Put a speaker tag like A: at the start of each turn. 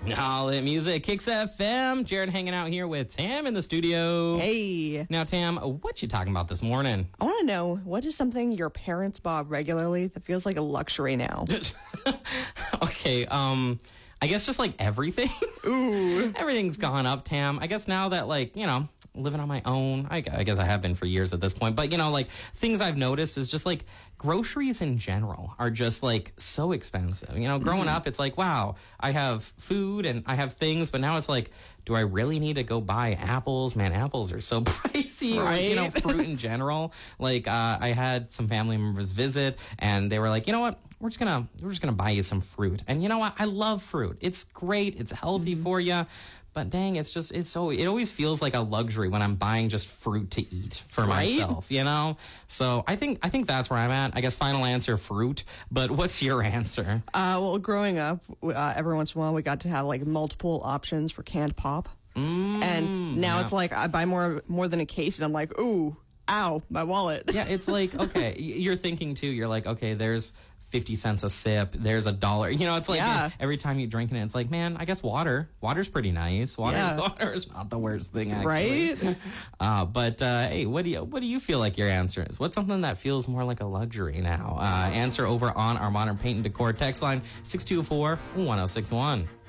A: All that music, Kicks FM. Jared hanging out here with Tam in the studio.
B: Hey.
A: Now, Tam, what you talking about this morning?
B: I want to know, what is something your parents bought regularly that feels like a luxury now?
A: Okay, I guess just like everything.
B: Ooh.
A: Everything's gone up, Tam. I guess now that, like, you know, living on my own, I guess I have been for years at this point, but, you know, like, things I've noticed is just, like, groceries in general are just, like, so expensive. You know, growing up, it's like, wow, I have food and I have things, but now it's like, do I really need to go buy apples? Man, apples are so pricey,
B: right?
A: Or, you know, fruit in general. Like, I had some family members visit, and they were like, you know what? We're just gonna buy you some fruit. And you know what? I love fruit. It's great. It's healthy for you. But dang, it always feels like a luxury when I'm buying just fruit to eat for myself, you know? So I think that's where I'm at. I guess final answer, fruit. But what's your answer?
B: Well, growing up, every once in a while we got to have like multiple options for canned pop. And now it's like I buy more than a case and I'm like, ooh, ow, my wallet.
A: Yeah, it's like, okay, you're thinking too, you're like, okay, there's 50 cents a sip, there's $1. You know, it's like every time you drink it, it's like, man, I guess water's pretty nice. Water is not the worst thing, actually.
B: Right?
A: But hey, what do you feel like your answer is? What's something that feels more like a luxury now? Answer over on our Modern Paint and Decor text line 624-1061.